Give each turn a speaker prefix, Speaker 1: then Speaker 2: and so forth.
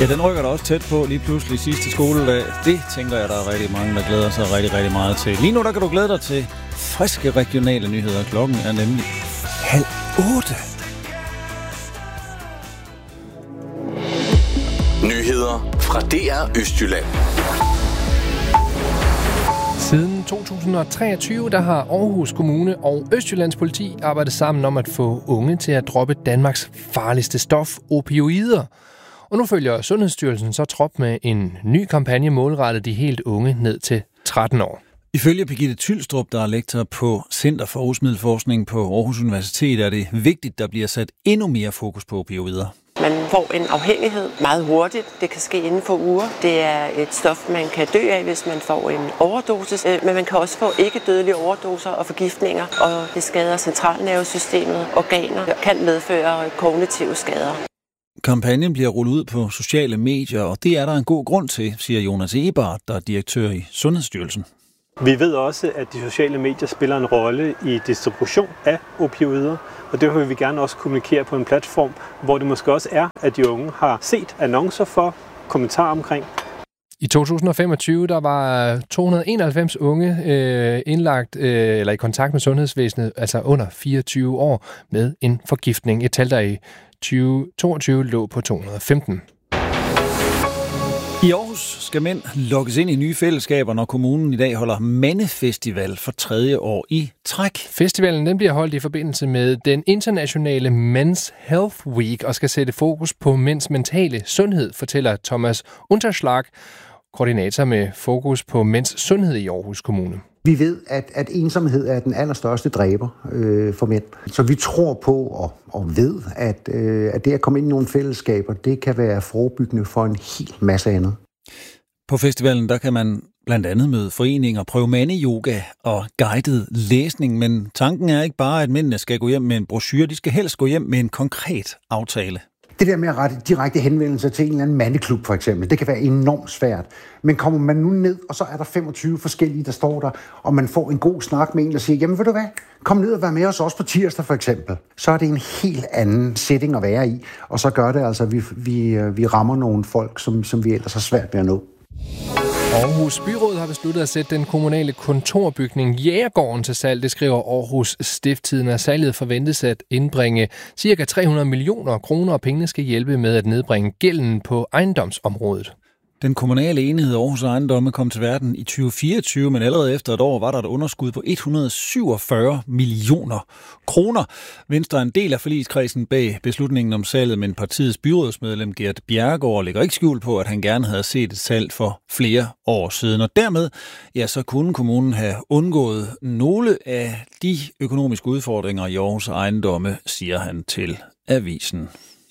Speaker 1: Ja, den rykker der også tæt på lige pludselig sidste skoledag. Det tænker jeg, der er rigtig mange, der glæder sig rigtig, rigtig meget til. Lige nu, der kan du glæde dig til friske regionale nyheder. Klokken er nemlig 7:30.
Speaker 2: Nyheder fra DR Østjylland.
Speaker 3: Siden 2023, der har Aarhus Kommune og Østjyllands Politi arbejdet sammen om at få unge til at droppe Danmarks farligste stof, opioider. Og nu følger Sundhedsstyrelsen så trop med en ny kampagne målrettet de helt unge ned til 13 år.
Speaker 1: Ifølge Birgitte Tylstrup, der er lektor på Center for Rusmiddelforskning på Aarhus Universitet, er det vigtigt, der bliver sat endnu mere fokus på opioider.
Speaker 4: Man får en afhængighed meget hurtigt. Det kan ske inden for uger. Det er et stof, man kan dø af, hvis man får en overdosis. Men man kan også få ikke-dødelige overdoser og forgiftninger. Og det skader centralnervesystemet, organer og kan medføre kognitive skader.
Speaker 1: Kampagnen bliver rullet ud på sociale medier, og det er der en god grund til, siger Jonas Ebert, der er direktør i Sundhedsstyrelsen.
Speaker 5: Vi ved også, at de sociale medier spiller en rolle i distribution af opioider, og det vil vi gerne også kommunikere på en platform, hvor det måske også er, at de unge har set annoncer for, kommentarer omkring.
Speaker 3: I 2025 der var 291 unge indlagt eller i kontakt med sundhedsvæsenet, altså under 24 år, med en forgiftning. Et tal, der i 2022 lå på 215.
Speaker 1: I Aarhus skal mænd lokkes ind i nye fællesskaber, når kommunen i dag holder Mandefestival for 3. år i træk.
Speaker 3: Festivalen den bliver holdt i forbindelse med den internationale Men's Health Week og skal sætte fokus på mænds mentale sundhed, fortæller Thomas Unterschlag, koordinator med fokus på mænds sundhed i Aarhus Kommune.
Speaker 6: Vi ved, at ensomhed er den allerstørste dræber for mænd. Så vi tror på og ved, at det at komme ind i nogle fællesskaber, det kan være forebyggende for en hel masse andet.
Speaker 1: På festivalen der kan man blandt andet møde foreninger, prøve mandeyoga og guided læsning, men tanken er ikke bare, at mændene skal gå hjem med en brochure, de skal helst gå hjem med en konkret aftale.
Speaker 6: Det der med at rette direkte henvendelser til en eller anden mandeklub for eksempel, det kan være enormt svært. Men kommer man nu ned, og så er der 25 forskellige, der står der, og man får en god snak med en, der siger, jamen ved du hvad, kom ned og vær med os også på tirsdag for eksempel. Så er det en helt anden setting at være i, og så gør det altså, at vi rammer nogle folk, som vi ellers har svært ved at nå.
Speaker 3: Aarhus Byråd har besluttet at sætte den kommunale kontorbygning Jægergården til salg. Det skriver Aarhus Stiftstidende. Salget forventes at indbringe ca. 300 millioner kroner, og pengene skal hjælpe med at nedbringe gælden på ejendomsområdet.
Speaker 1: Den kommunale enhed Aarhus Ejendomme kom til verden i 2024, men allerede efter et år var der et underskud på 147 millioner kroner. Venstre er en del af forligskredsen bag beslutningen om salget, men partiets byrådsmedlem Gert Bjerregaard lægger ikke skjul på, at han gerne havde set et salg for flere år siden. Og dermed, ja, så kunne kommunen have undgået nogle af de økonomiske udfordringer i Aarhus Ejendomme, siger han til avisen.